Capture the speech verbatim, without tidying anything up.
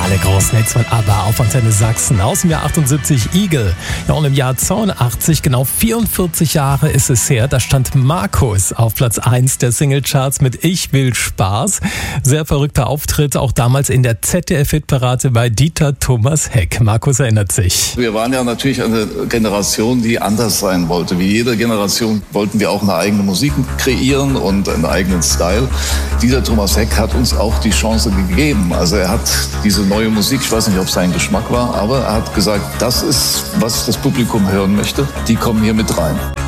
Alle großen Hits von ABBA auf Antenne Sachsen aus dem Jahr achtundsiebzig, Eagle. Ja, und im Jahr zweiundachtzig, genau vierundvierzig Jahre ist es her, da stand Markus auf Platz eins der Singlecharts mit Ich will Spaß. Sehr verrückter Auftritt, auch damals in der Z D F-Hitparade bei Dieter Thomas Heck. Markus erinnert sich. Wir waren ja natürlich eine Generation, die anders sein wollte. Wie jede Generation wollten wir auch eine eigene Musik kreieren und einen eigenen Style. Dieter Thomas Heck hat uns auch die Chance gegeben. Also er hat diese neue Musik, ich weiß nicht, ob es sein Geschmack war, aber er hat gesagt, das ist, was das Publikum hören möchte. Die kommen hier mit rein.